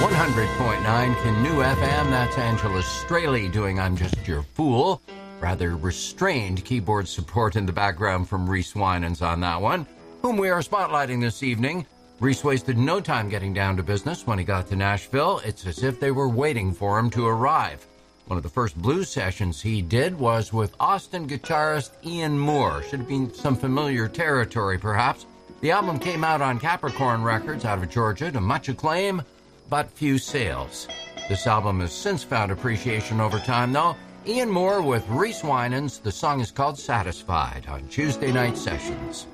100.9 Canoe FM, that's Angela Straley doing I'm Just Your Fool. Rather restrained keyboard support in the background from Reese Winans on that one, whom we are spotlighting this evening. Reese wasted no time getting down to business when he got to Nashville. It's as if they were waiting for him to arrive. One of the first blues sessions he did was with Austin guitarist Ian Moore. Should have been some familiar territory, perhaps. The album came out on Capricorn Records out of Georgia to much acclaim, but few sales. This album has since found appreciation over time, though. Ian Moore with Reese Winans. The song is called Satisfied on Tuesday Night Sessions.